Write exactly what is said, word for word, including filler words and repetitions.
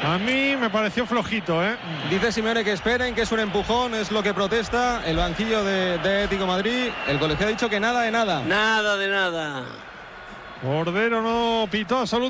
A mí me pareció flojito, ¿eh? Dice Simeone que esperen, que es un empujón, es lo que protesta el banquillo de, de Atlético Madrid. El colegiado ha dicho que nada de nada. Nada de nada. Cordero no pitó absolutamente.